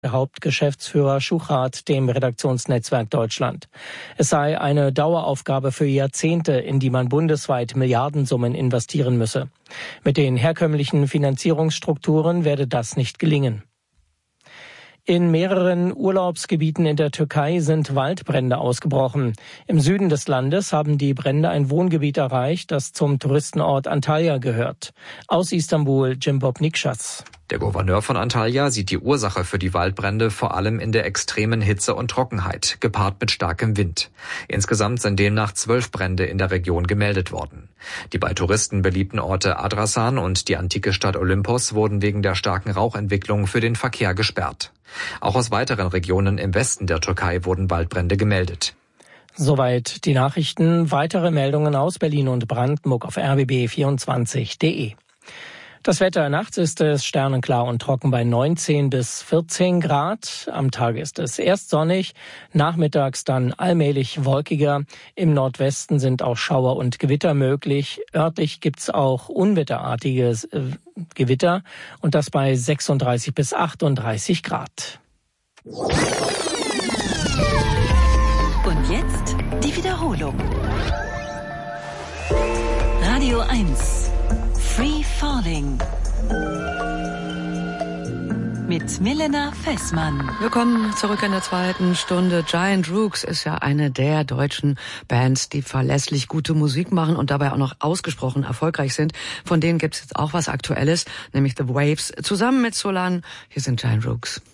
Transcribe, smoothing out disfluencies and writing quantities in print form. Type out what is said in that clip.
Hauptgeschäftsführer Schuchart dem Redaktionsnetzwerk Deutschland. Es sei eine Daueraufgabe für Jahrzehnte, in die man bundesweit Milliardensummen investieren müsse. Mit den herkömmlichen Finanzierungsstrukturen werde das nicht gelingen. In mehreren Urlaubsgebieten in der Türkei sind Waldbrände ausgebrochen. Im Süden des Landes haben die Brände ein Wohngebiet erreicht, das zum Touristenort Antalya gehört. Aus Istanbul, Cimbob Nikşas. Der Gouverneur von Antalya sieht die Ursache für die Waldbrände vor allem in der extremen Hitze und Trockenheit, gepaart mit starkem Wind. Insgesamt sind demnach 12 Brände in der Region gemeldet worden. Die bei Touristen beliebten Orte Adrasan und die antike Stadt Olympos wurden wegen der starken Rauchentwicklung für den Verkehr gesperrt. Auch aus weiteren Regionen im Westen der Türkei wurden Waldbrände gemeldet. Soweit die Nachrichten. Weitere Meldungen aus Berlin und Brandenburg auf rbb24.de. Das Wetter nachts ist es sternenklar und trocken bei 19 bis 14 Grad. Am Tag ist es erst sonnig, nachmittags dann allmählich wolkiger. Im Nordwesten sind auch Schauer und Gewitter möglich. Örtlich gibt's auch unwetterartige Gewitter und das bei 36 bis 38 Grad. Und jetzt die Wiederholung. Radio 1. Free Falling mit Milena Fessmann. Willkommen zurück in der zweiten Stunde. Giant Rooks ist ja eine der deutschen Bands, die verlässlich gute Musik machen und dabei auch noch ausgesprochen erfolgreich sind. Von denen gibt es jetzt auch was Aktuelles, nämlich The Waves zusammen mit Solan. Hier sind Giant Rooks.